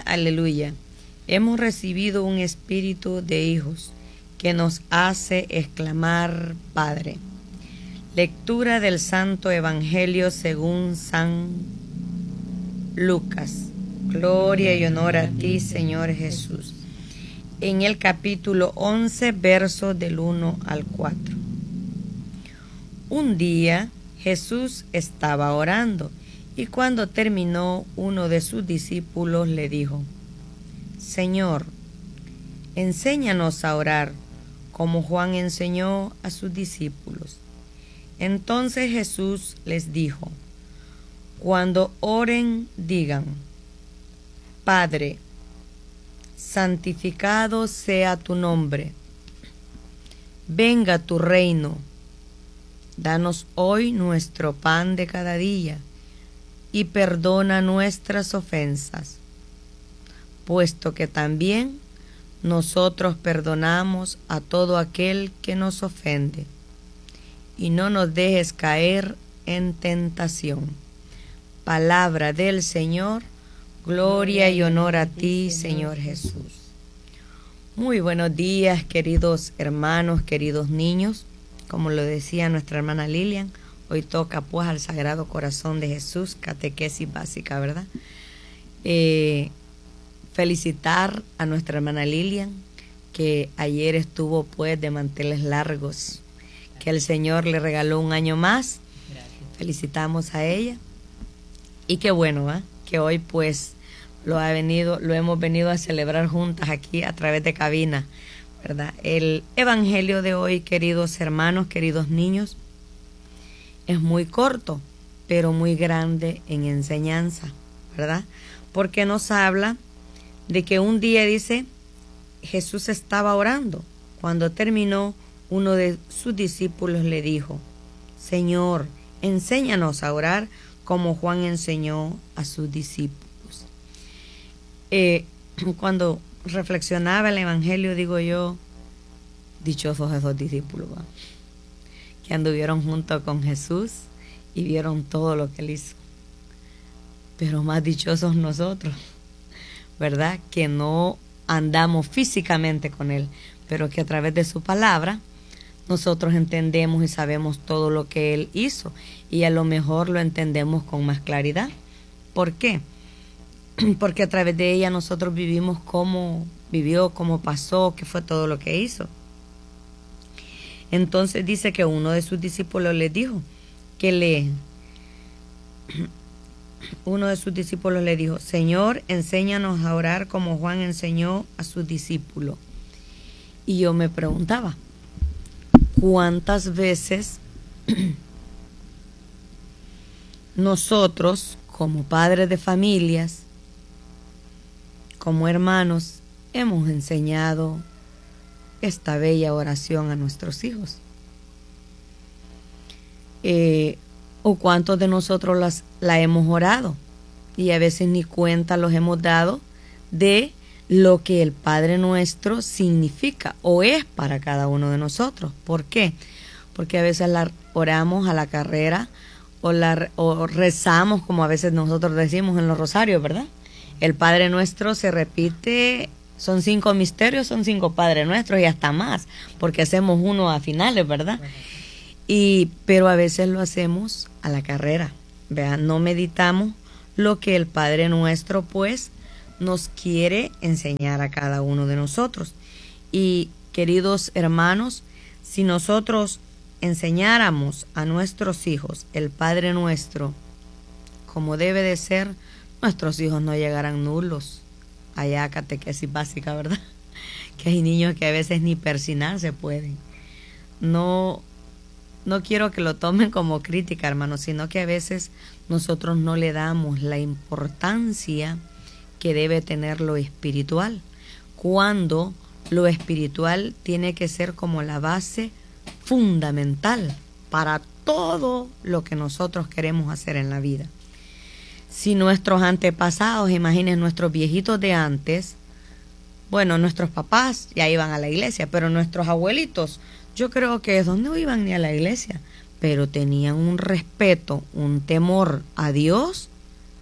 aleluya. Hemos recibido un espíritu de hijos que nos hace exclamar, Padre. Lectura del Santo Evangelio según San Lucas. Gloria y honor a ti, Señor Jesús. En el capítulo 11, versos del 1 al 4. Un día Jesús estaba orando y cuando terminó, uno de sus discípulos le dijo: Señor, enséñanos a orar, como Juan enseñó a sus discípulos. Entonces Jesús les dijo: Cuando oren, digan: Padre, santificado sea tu nombre. Venga tu reino. Danos hoy nuestro pan de cada día y perdona nuestras ofensas, puesto que también nosotros perdonamos a todo aquel que nos ofende. Y no nos dejes caer en tentación. Palabra del Señor. Gloria y honor a ti, Señor Jesús. Muy buenos días, queridos hermanos, queridos niños. Como lo decía nuestra hermana Lilian, hoy toca pues al Sagrado Corazón de Jesús, catequesis básica, ¿verdad? Felicitar a nuestra hermana Lilian, que ayer estuvo pues de manteles largos, que el Señor le regaló un año más. Felicitamos a ella. Y qué bueno, que hoy pues lo hemos venido a celebrar juntas aquí a través de cabina, ¿verdad? El Evangelio de hoy, queridos hermanos, queridos niños, es muy corto, pero muy grande en enseñanza, ¿verdad? Porque nos habla de que un día, dice, Jesús estaba orando. Cuando terminó, uno de sus discípulos le dijo: Señor, enséñanos a orar como Juan enseñó a sus discípulos. Cuando reflexionaba el Evangelio, digo yo, dichosos esos discípulos, ¿va?, que anduvieron junto con Jesús y vieron todo lo que él hizo. Pero más dichosos nosotros, ¿verdad?, que no andamos físicamente con él, pero que a través de su palabra nosotros entendemos y sabemos todo lo que él hizo, y a lo mejor lo entendemos con más claridad. ¿Por qué? Porque a través de ella nosotros vivimos cómo vivió, cómo pasó, qué fue todo lo que hizo. Entonces dice que uno de sus discípulos le dijo Señor, enséñanos a orar como Juan enseñó a sus discípulos. Y yo me preguntaba, ¿cuántas veces nosotros, como padres de familias, como hermanos, hemos enseñado esta bella oración a nuestros hijos? ¿O cuántos de nosotros la hemos orado? Y a veces ni cuenta los hemos dado de lo que el Padre Nuestro significa o es para cada uno de nosotros. ¿Por qué? Porque a veces la oramos a la carrera o rezamos, como a veces nosotros decimos en los rosarios, ¿verdad? El Padre Nuestro se repite, son 5 misterios, son 5 Padres Nuestros y hasta más, porque hacemos uno a finales, ¿verdad? Pero a veces lo hacemos a la carrera, vean, no meditamos lo que el Padre Nuestro pues nos quiere enseñar a cada uno de nosotros. Y queridos hermanos, si nosotros enseñáramos a nuestros hijos el Padre Nuestro como debe de ser, nuestros hijos no llegarán nulos allá a catequesis básica, ¿verdad? Que hay niños que a veces ni persinar se pueden. No quiero que lo tomen como crítica, hermanos, sino que a veces nosotros no le damos la importancia que debe tener lo espiritual, cuando lo espiritual tiene que ser como la base fundamental para todo lo que nosotros queremos hacer en la vida. Si nuestros antepasados, imaginen nuestros viejitos de antes, bueno, nuestros papás ya iban a la iglesia, pero nuestros abuelitos, yo creo que no iban ni a la iglesia, pero tenían un respeto, un temor a Dios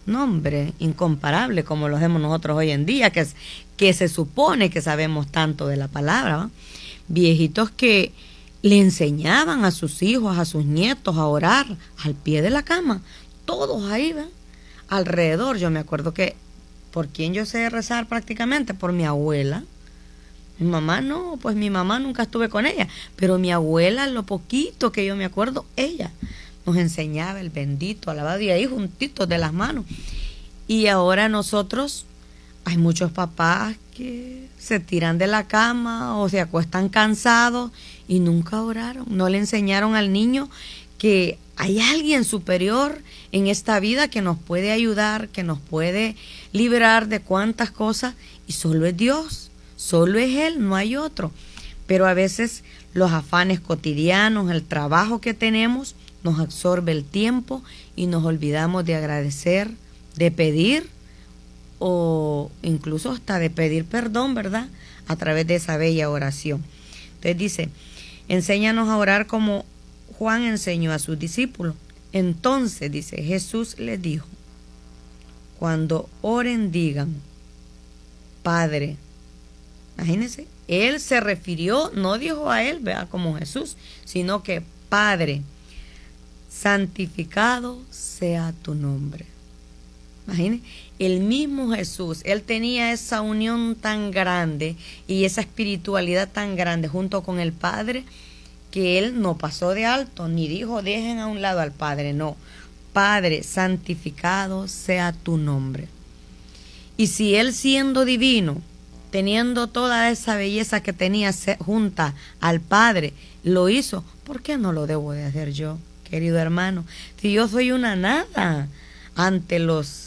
nombre incomparable como lo hacemos nosotros hoy en día, que se supone que sabemos tanto de la palabra, ¿va? Viejitos que le enseñaban a sus hijos, a sus nietos a orar al pie de la cama, todos ahí, ¿va? Alrededor. Yo me acuerdo que por quién yo sé rezar prácticamente, por mi abuela. Mi mamá no, pues mi mamá nunca estuve con ella, pero mi abuela, lo poquito que yo me acuerdo, ella nos enseñaba el bendito, alabado, y ahí juntitos de las manos. Y ahora nosotros, hay muchos papás que se tiran de la cama o se acuestan cansados y nunca oraron, no le enseñaron al niño que hay alguien superior en esta vida que nos puede ayudar, que nos puede liberar de cuantas cosas, y solo es Dios. Solo es Él, no hay otro. Pero a veces los afanes cotidianos, el trabajo que tenemos, nos absorbe el tiempo y nos olvidamos de agradecer, de pedir o incluso hasta de pedir perdón, ¿verdad? A través de esa bella oración. Entonces dice, enséñanos a orar como Juan enseñó a sus discípulos. Entonces, dice, Jesús les dijo, cuando oren digan, Padre. Imagínense, él se refirió, no dijo a él, vea, como Jesús, sino que Padre, santificado sea tu nombre. Imagínense, el mismo Jesús, él tenía esa unión tan grande y esa espiritualidad tan grande junto con el Padre, que él no pasó de alto, ni dijo dejen a un lado al Padre, no. Padre, santificado sea tu nombre. Y si él siendo divino, teniendo toda esa belleza que tenía junta al Padre, lo hizo, ¿por qué no lo debo de hacer yo, querido hermano? Si yo soy una nada ante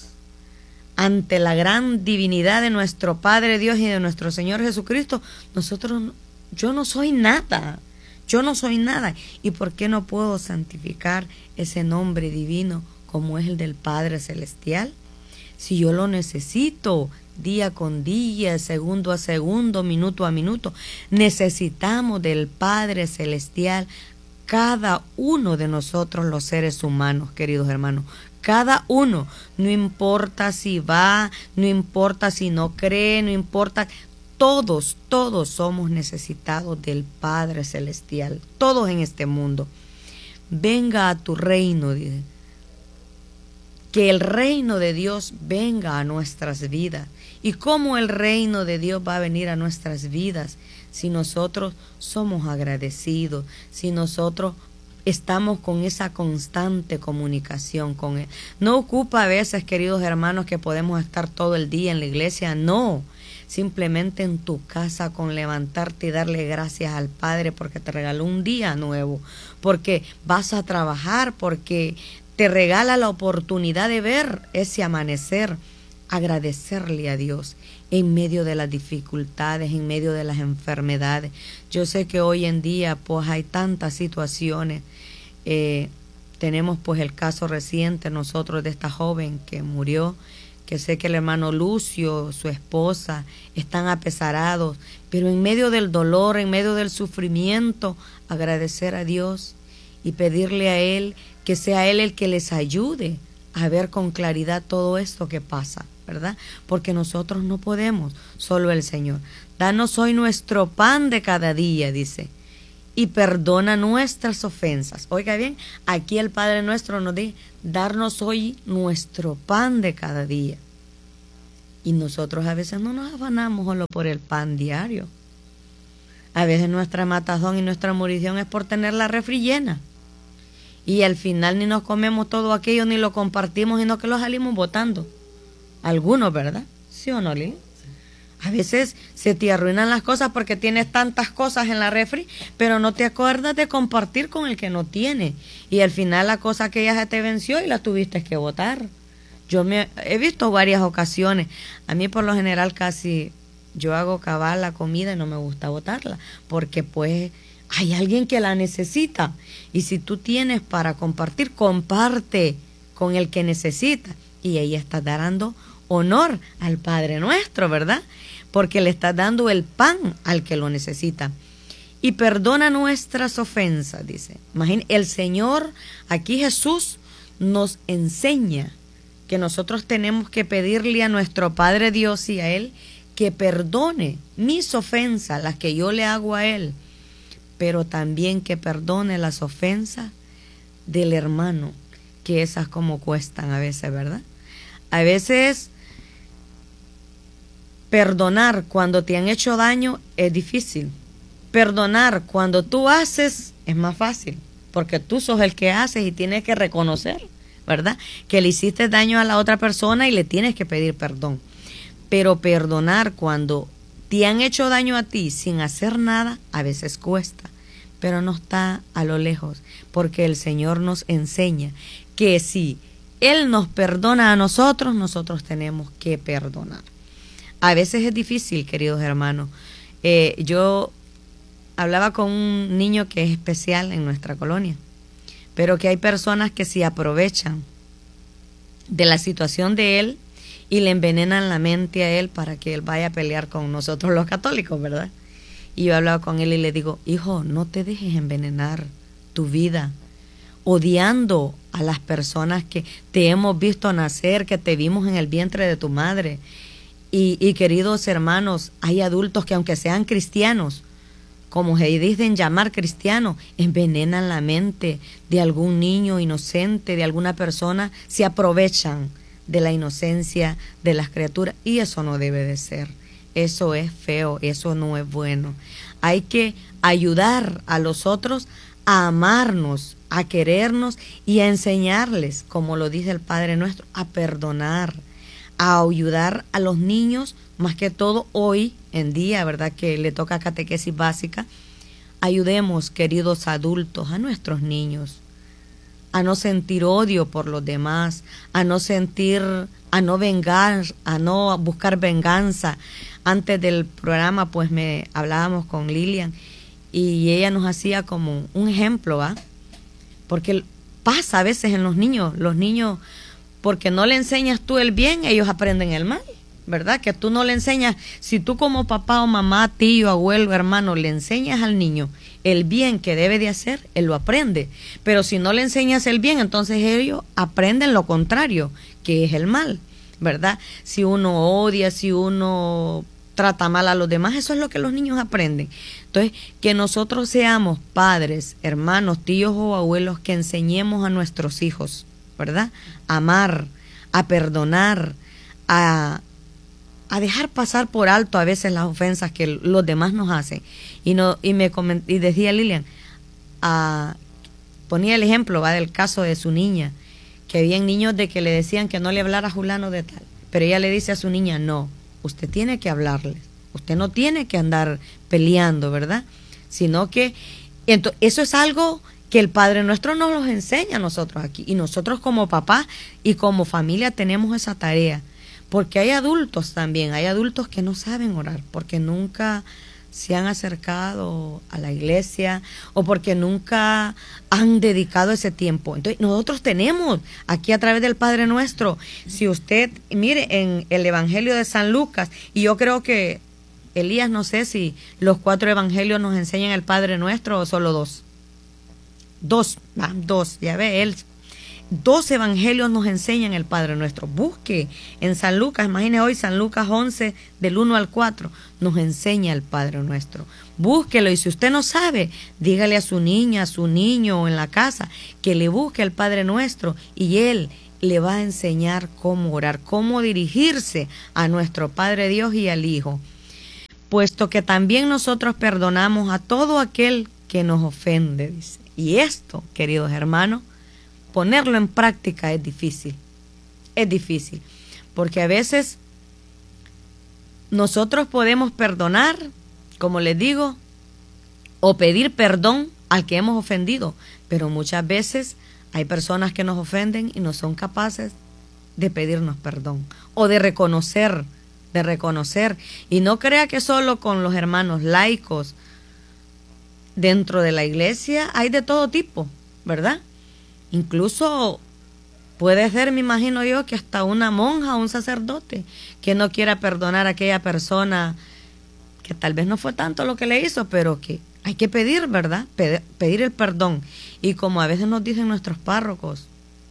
la gran divinidad de nuestro Padre Dios y de nuestro Señor Jesucristo, yo no soy nada, yo no soy nada. ¿Y por qué no puedo santificar ese nombre divino como es el del Padre Celestial? Si yo lo necesito día con día, segundo a segundo, minuto a minuto, necesitamos del Padre Celestial, cada uno de nosotros los seres humanos, queridos hermanos, cada uno, no importa si va, no importa si no cree, no importa, todos somos necesitados del Padre Celestial, todos en este mundo. Venga a tu reino, dice. Que el reino de Dios venga a nuestras vidas. ¿Y cómo el reino de Dios va a venir a nuestras vidas? Si nosotros somos agradecidos, si nosotros estamos con esa constante comunicación con Él. No ocupa a veces, queridos hermanos, que podemos estar todo el día en la iglesia, no. Simplemente en tu casa con levantarte y darle gracias al Padre porque te regaló un día nuevo, porque vas a trabajar, porque te regala la oportunidad de ver ese amanecer, agradecerle a Dios en medio de las dificultades, en medio de las enfermedades. Yo sé que hoy en día pues hay tantas situaciones. Tenemos pues el caso reciente nosotros de esta joven que murió, que sé que el hermano Lucio, su esposa, están apesarados, pero en medio del dolor, en medio del sufrimiento, agradecer a Dios y pedirle a Él que sea Él el que les ayude a ver con claridad todo esto que pasa, ¿verdad? Porque nosotros no podemos, solo el Señor. Danos hoy nuestro pan de cada día, dice, y perdona nuestras ofensas. Oiga bien, aquí el Padre nuestro nos dice, darnos hoy nuestro pan de cada día. Y nosotros a veces no nos afanamos solo por el pan diario. A veces nuestra matazón y nuestra murición es por tener la refri llena. Y al final ni nos comemos todo aquello, ni lo compartimos, sino que lo salimos botando. Algunos, ¿verdad? ¿Sí o no, Lili? A veces se te arruinan las cosas porque tienes tantas cosas en la refri, pero no te acuerdas de compartir con el que no tiene. Y al final la cosa que ya se te venció y la tuviste que botar. He visto varias ocasiones. A mí por lo general casi yo hago cabal la comida y no me gusta botarla, porque pues hay alguien que la necesita. Y si tú tienes para compartir, comparte con el que necesita. Y ahí estás dando honor al Padre nuestro, ¿verdad? Porque le estás dando el pan al que lo necesita. Y perdona nuestras ofensas, dice. Imagínate, el Señor, aquí Jesús nos enseña que nosotros tenemos que pedirle a nuestro Padre Dios y a Él que perdone mis ofensas, las que yo le hago a Él, pero también que perdone las ofensas del hermano, que esas como cuestan a veces, ¿verdad? A veces perdonar cuando te han hecho daño es difícil. Perdonar cuando tú haces es más fácil, porque tú sos el que haces y tienes que reconocer, ¿verdad?, que le hiciste daño a la otra persona y le tienes que pedir perdón. Pero perdonar cuando te han hecho daño a ti sin hacer nada, a veces cuesta, pero no está a lo lejos, porque el Señor nos enseña que si Él nos perdona a nosotros, nosotros tenemos que perdonar. A veces es difícil, queridos hermanos. Yo hablaba con un niño que es especial en nuestra colonia, pero que hay personas que se aprovechan de la situación de él y le envenenan la mente a él para que él vaya a pelear con nosotros los católicos, ¿verdad? Y yo hablaba con él y le digo, hijo, no te dejes envenenar tu vida odiando a las personas que te hemos visto nacer, que te vimos en el vientre de tu madre. Y queridos hermanos, hay adultos que aunque sean cristianos, como se dicen llamar cristianos, envenenan la mente de algún niño inocente, de alguna persona, se aprovechan de la inocencia de las criaturas, y eso no debe de ser. Eso es feo, eso no es bueno. Hay que ayudar a los otros a amarnos, a querernos y a enseñarles, como lo dice el Padre Nuestro, a perdonar, a ayudar a los niños, más que todo hoy en día, ¿verdad?, que le toca catequesis básica. Ayudemos, queridos adultos, a nuestros niños a no sentir odio por los demás, a no sentir, a no vengar, a no buscar venganza. Antes del programa, pues hablábamos con Lilian y ella nos hacía como un ejemplo, ¿va? Porque pasa a veces en los niños, porque no le enseñas tú el bien, ellos aprenden el mal, ¿verdad? Que tú no le enseñas, si tú como papá o mamá, tío, abuelo, hermano, le enseñas al niño el bien que debe de hacer, él lo aprende. Pero si no le enseñas el bien, entonces ellos aprenden lo contrario, que es el mal, ¿verdad? Si uno odia, si uno trata mal a los demás, eso es lo que los niños aprenden. Entonces, que nosotros seamos padres, hermanos, tíos o abuelos, que enseñemos a nuestros hijos, ¿verdad?, a amar, a perdonar, a dejar pasar por alto a veces las ofensas que los demás nos hacen. Y decía Lilian, ponía el ejemplo, ¿va?, del caso de su niña, que habían niños de que le decían que no le hablara a fulano de tal, pero ella le dice a su niña, no, usted tiene que hablarles, usted no tiene que andar peleando, ¿verdad? Sino que eso es algo que el Padre Nuestro nos los enseña a nosotros aquí, y nosotros como papás y como familia tenemos esa tarea. Porque hay adultos también, hay adultos que no saben orar, porque nunca se han acercado a la iglesia o porque nunca han dedicado ese tiempo. Entonces nosotros tenemos aquí a través del Padre Nuestro, si usted mire en el Evangelio de San Lucas, y yo creo que Elías, no sé si los 4 evangelios nos enseñan el Padre Nuestro o solo 2. Dos, ya ve, él 2 evangelios nos enseñan el Padre Nuestro. Busque en San Lucas, imagine hoy San Lucas 11, del 1 al 4, nos enseña el Padre Nuestro. Búsquelo, y si usted no sabe, dígale a su niña, a su niño en la casa, que le busque el Padre Nuestro, y él le va a enseñar cómo orar, cómo dirigirse a nuestro Padre Dios y al Hijo. Puesto que también nosotros perdonamos a todo aquel que nos ofende, dice. Y esto, queridos hermanos, ponerlo en práctica es difícil, porque a veces nosotros podemos perdonar, como les digo, o pedir perdón al que hemos ofendido, pero muchas veces hay personas que nos ofenden y no son capaces de pedirnos perdón o de reconocer, y no crea que solo con los hermanos laicos. Dentro de la iglesia hay de todo tipo, ¿verdad? Incluso puede ser, me imagino yo, que hasta una monja o un sacerdote que no quiera perdonar a aquella persona que tal vez no fue tanto lo que le hizo, pero que hay que pedir, ¿verdad? Pedir el perdón. Y como a veces nos dicen nuestros párrocos,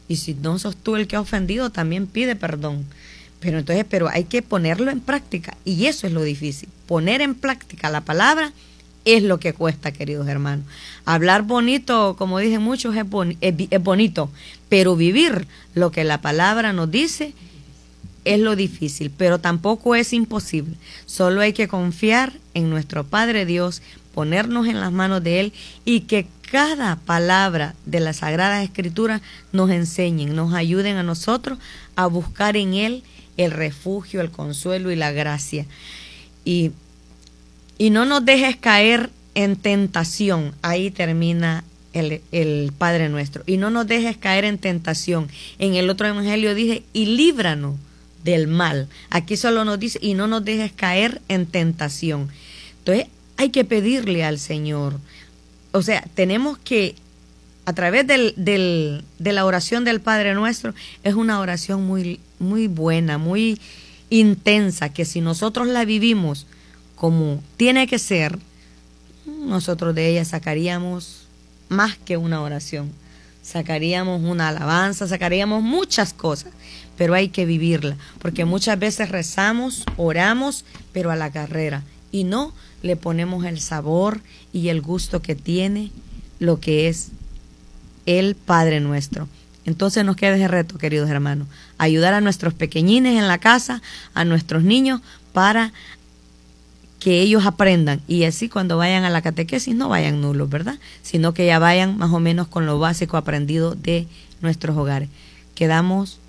Y si no sos tú el que ha ofendido, también pide perdón. Pero hay que ponerlo en práctica. Y eso es lo difícil. Poner en práctica la palabra es lo que cuesta, queridos hermanos. Hablar bonito, como dicen muchos, es bonito. Pero vivir lo que la palabra nos dice es lo difícil. Pero tampoco es imposible. Solo hay que confiar en nuestro Padre Dios, ponernos en las manos de Él y que cada palabra de la Sagrada Escritura nos enseñen, nos ayuden a nosotros a buscar en Él el refugio, el consuelo y la gracia. Y no nos dejes caer en tentación. Ahí termina el Padre Nuestro. Y no nos dejes caer en tentación. En el otro evangelio dice, y líbranos del mal. Aquí solo nos dice, y no nos dejes caer en tentación. Entonces, hay que pedirle al Señor. O sea, tenemos que, a través de la oración del Padre Nuestro, es una oración muy, muy buena, muy intensa, que si nosotros la vivimos como tiene que ser, nosotros de ella sacaríamos más que una oración. Sacaríamos una alabanza, sacaríamos muchas cosas, pero hay que vivirla, porque muchas veces rezamos, oramos, pero a la carrera, y no le ponemos el sabor y el gusto que tiene lo que es el Padre Nuestro. Entonces nos queda ese reto, queridos hermanos, ayudar a nuestros pequeñines en la casa, a nuestros niños, para que ellos aprendan, y así cuando vayan a la catequesis no vayan nulos, ¿verdad? Sino que ya vayan más o menos con lo básico aprendido de nuestros hogares. Quedamos